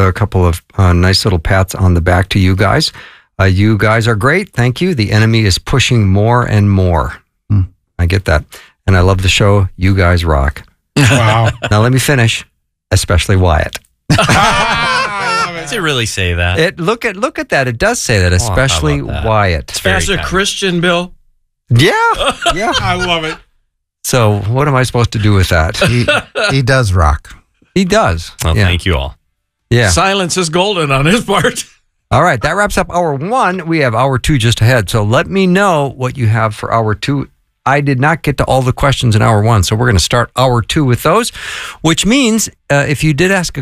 a couple of nice little pats on the back to you guys. You guys are great. Thank you. The enemy is pushing more and more. I get that. And I love the show. You guys rock. Wow. Now let me finish, especially Wyatt. Does it really say that? Look at that. It does say that, especially Wyatt. As a Christian, Bill. Yeah. I love it. So what am I supposed to do with that? He does rock. He does. Well, thank you all. Yeah. Silence is golden on his part. All right. That wraps up hour 1. We have hour 2 just ahead. So let me know what you have for hour 2. I did not get to all the questions in hour 1, so we're going to start hour 2 with those, which means if you did ask a